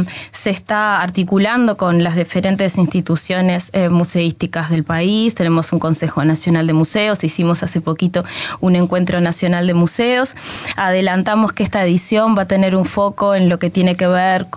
se está articulando con las diferentes instituciones museísticas del país. Tenemos un Consejo Nacional de Museos, hicimos hace poquito un Encuentro Nacional de Museos. Adelantamos que esta edición va a tener un foco en lo que tiene que ver